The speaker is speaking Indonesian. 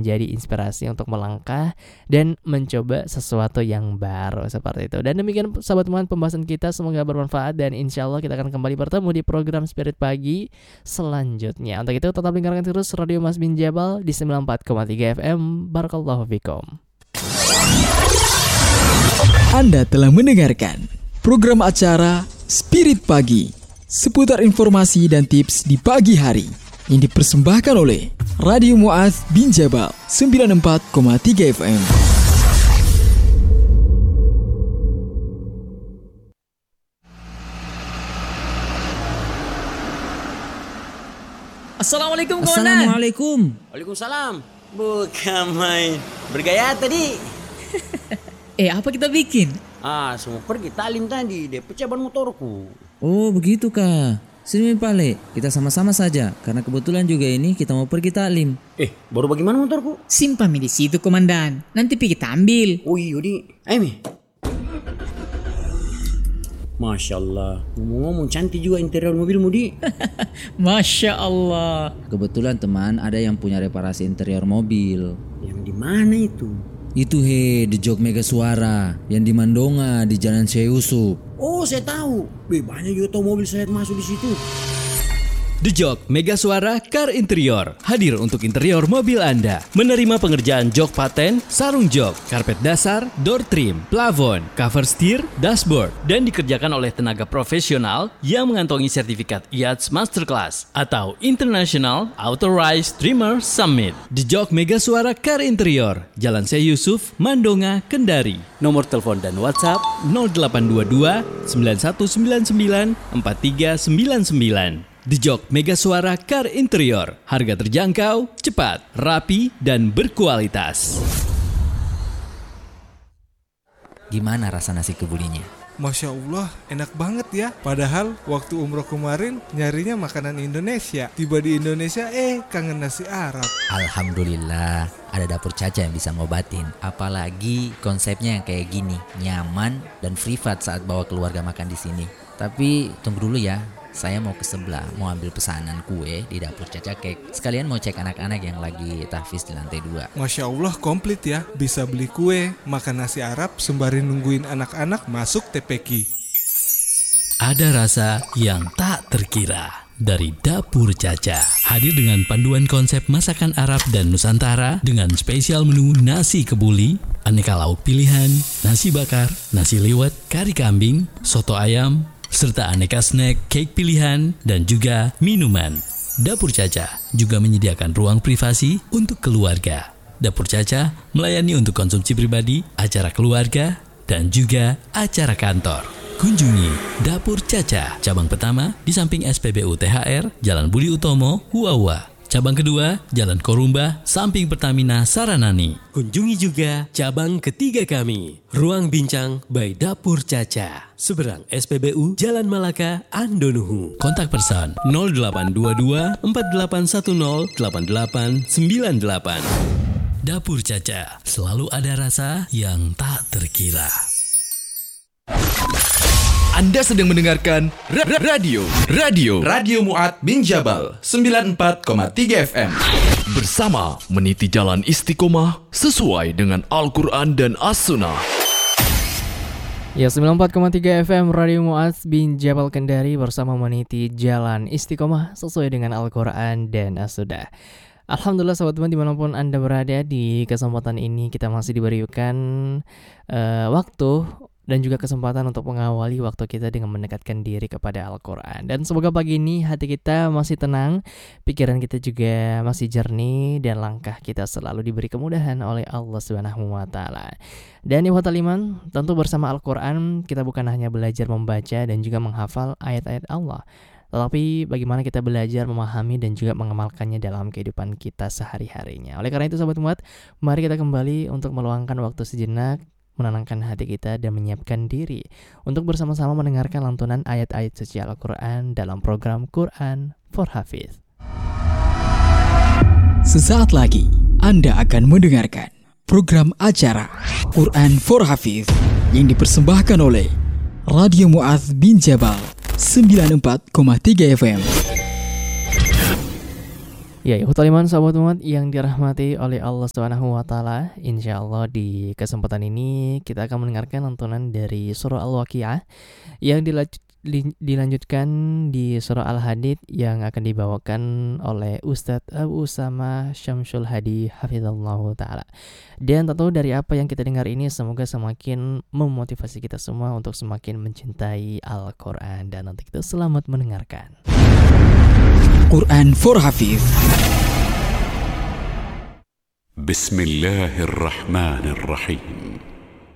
menjadi inspirasi untuk melangkah dan mencoba sesuatu yang baru seperti itu. Dan demikian sahabat teman pembahasan kita, semoga bermanfaat dan insya Allah kita akan kembali bertemu di program Spirit Pagi selanjutnya. Untuk itu tetap dengarkan terus Radio Mas bin Jabal di 94,3 FM. Barakallahu fikum. Anda telah mendengarkan program acara Spirit Pagi, seputar informasi dan tips di pagi hari yang dipersembahkan oleh Radio Mu'adz bin Jabal 94,3 FM. Assalamualaikum kawan. Assalamualaikum. Waalaikumsalam. Bukan main. Bergaya tadi. Apa kita bikin? Semua pergi talim tadi. Dia pecah ban motorku. Oh begitu kah? Sini Pale, kita sama-sama saja. Karena kebetulan juga ini kita mau pergi taklim. Baru bagaimana motorku? Simpan di situ komandan. Nanti kita ambil. Oh iya di. Ayo Masya Allah. Ngomong-ngomong cantik juga interior mobilmu di. Masya Allah. Kebetulan teman ada yang punya reparasi interior mobil. Yang di mana itu? Itu The Jok Mega Suara yang di Mandonga di Jalan Syekh Yusuf. Oh saya tahu. Banyak juga tahu mobil saya masuk di situ. The Jok Mega Suara Car Interior hadir untuk interior mobil Anda. Menerima pengerjaan jok paten, sarung jok, karpet dasar, door trim, plafon, cover steer, dashboard, dan dikerjakan oleh tenaga profesional yang mengantongi sertifikat IATS Masterclass atau International Authorized Trimmer Summit. The Jok Mega Suara Car Interior, Jalan Syekh Yusuf, Mandonga, Kendari. Nomor telepon dan WhatsApp 0822 9199 4399. The Jok Mega Suara Car Interior. Harga terjangkau, cepat, rapi, dan berkualitas. Gimana rasa nasi kebulinya? Masya Allah, enak banget ya. Padahal waktu umroh kemarin nyarinya makanan Indonesia. Tiba di Indonesia, kangen nasi Arab. Alhamdulillah, ada dapur Caca yang bisa ngobatin. Apalagi konsepnya yang kayak gini, nyaman dan privat saat bawa keluarga makan di sini. Tapi tunggu dulu ya. Saya mau ke sebelah, mau ambil pesanan kue di dapur Caca Cake. Sekalian mau cek anak-anak yang lagi tahfiz di lantai 2. Masya Allah, komplit ya. Bisa beli kue, makan nasi Arab, sembari nungguin anak-anak masuk TPQ. Ada rasa yang tak terkira dari Dapur Caca. Hadir dengan panduan konsep masakan Arab dan Nusantara dengan spesial menu nasi kebuli, aneka lauk pilihan, nasi bakar, nasi liwet, kari kambing, soto ayam, serta aneka snack, cake pilihan, dan juga minuman. Dapur Caca juga menyediakan ruang privasi untuk keluarga. Dapur Caca melayani untuk konsumsi pribadi, acara keluarga, dan juga acara kantor. Kunjungi Dapur Caca, cabang pertama di samping SPBU THR, Jalan Budi Utomo, Huawa. Cabang kedua, Jalan Korumba, samping Pertamina Saranani. Kunjungi juga cabang ketiga kami, Ruang Bincang by Dapur Caca, seberang SPBU Jalan Malaka, Andonuhu. Kontak person 0822 4810 8898. Dapur Caca, selalu ada rasa yang tak terkira. Anda sedang mendengarkan Radio Mu'adz bin Jabal 94,3 FM. Bersama meniti jalan istiqomah sesuai dengan Al-Quran dan As-Sunnah. Ya, 94,3 FM Radio Mu'adz bin Jabal Kendari bersama meniti jalan istiqomah sesuai dengan Al-Quran dan As-Sunnah. Alhamdulillah sahabat teman dimanapun Anda berada, di kesempatan ini kita masih diberikan waktu dan juga kesempatan untuk mengawali waktu kita dengan mendekatkan diri kepada Al-Quran. Dan semoga pagi ini hati kita masih tenang, pikiran kita juga masih jernih, dan langkah kita selalu diberi kemudahan oleh Allah SWT. Dan ikhwatal iman, tentu bersama Al-Quran kita bukan hanya belajar membaca dan juga menghafal ayat-ayat Allah, tetapi bagaimana kita belajar memahami dan juga mengamalkannya dalam kehidupan kita sehari-harinya. Oleh karena itu sahabat umat, mari kita kembali untuk meluangkan waktu sejenak, menenangkan hati kita dan menyiapkan diri untuk bersama-sama mendengarkan lantunan ayat-ayat suci Al-Quran dalam program Quran for Hafiz. Sesaat lagi Anda akan mendengarkan program acara Quran for Hafiz yang dipersembahkan oleh Radio Mu'adz bin Jabal 94,3 FM. Ya, ikhwatal iman, sahabat umat yang dirahmati oleh Allah Subhanahu wa taala. Insyaallah di kesempatan ini kita akan mendengarkan lantunan dari surah Al-Waqiah yang dilanjutkan di surah Al-Hadid yang akan dibawakan oleh Ustadz Abu Usama Syamsul Hadi hafizallahu taala. Dan tentu dari apa yang kita dengar ini semoga semakin memotivasi kita semua untuk semakin mencintai Al-Qur'an, dan nanti kita selamat mendengarkan. Quran for Hafiz. Bismillahirrahmanirrahim.